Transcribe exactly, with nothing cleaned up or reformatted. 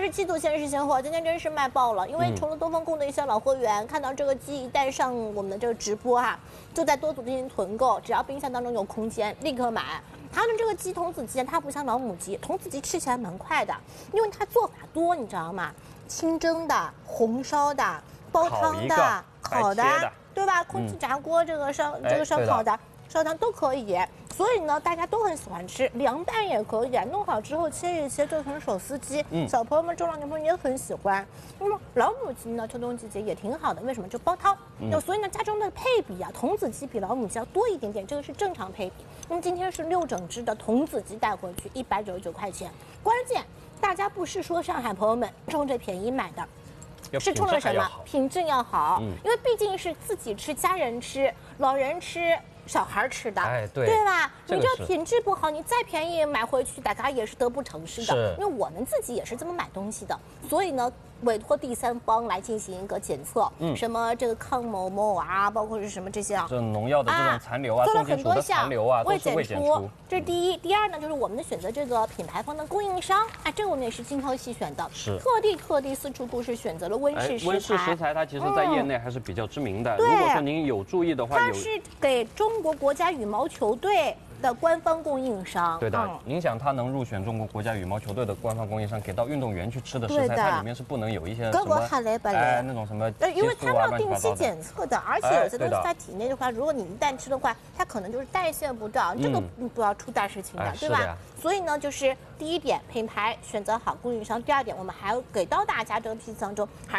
十七组限时现货，今天真是卖爆了。因为除了东风供的一些老货源，看到这个鸡一旦上我们的这个直播哈、啊，就在多组进行囤购，只要冰箱当中有空间，立刻买。它的这个鸡童子鸡，它不像老母鸡，童子鸡吃起来蛮快的，因为它做法多，你知道吗？清蒸的、红烧的、煲汤的、烤的，对吧？空气炸锅这个烧、嗯、这个烧烤的。烧汤都可以，所以呢，大家都很喜欢吃，凉拌也可以，弄好之后切一切做成手撕鸡，嗯，小朋友们、中老年朋友也很喜欢。那么老母鸡呢，秋冬季节也挺好的，为什么？就煲汤。那、嗯、所以呢，家中的配比啊，童子鸡比老母鸡要多一点点，这个是正常配比。那么今天是六整只的童子鸡带回去，一百九十九块钱。关键大家不是说上海朋友们冲着便宜买的。是冲着什么？品质要好，嗯、因为毕竟是自己吃、家人吃、老人吃。小孩吃的， 哎，对， 对吧？你这品质不好，你再便宜买回去，大家也是得不偿失的。因为我们自己也是这么买东西的，所以呢，委托第三方来进行一个检测，嗯，什么这个抗某某啊，包括是什么这些啊， 这农药的这种残留啊， 做了很多项， 未检出。 这是第一，第二呢，就是我们的选择这个品牌方的供应商，哎，这个我们也是精挑细选的， 是特地特地四处故事选择了温氏食材。 温氏食材它其实在业内还是比较知名的，如果说您有注意的话， 它是给中国国家羽毛球队的官方供应商。 对的，嗯、您想它能入选中国国家羽毛球队的官方供应商，给到运动员去吃的食材，它里面是不能有一些什么哎那种什么， 呃，因为它们要定期检测的，而且有些东西在体内的话，如果你一旦吃的话，它可能就是代谢不到，这个不要出大事情的， 嗯、 对吧？所以呢，就是第一点，品牌选择好供应商；第二点，我们还要给到大家这个批次当中还。